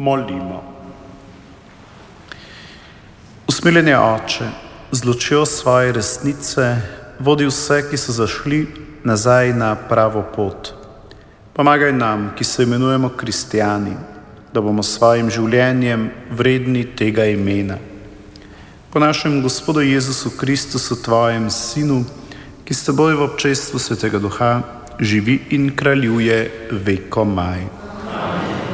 Molimo. Usmiljeni Oče, z lučjo svoje resnice vodi vse, ki so zašli nazaj na pravo pot. Pomagaj nam, ki se imenujemo kristijani, da bomo s svojim življenjem vredni tega imena. Po našem Gospodu Jezusu Kristusu, tvojem Sinu, ki s teboj v občestvu Svetega Duha živi in kraljuje vekomaj.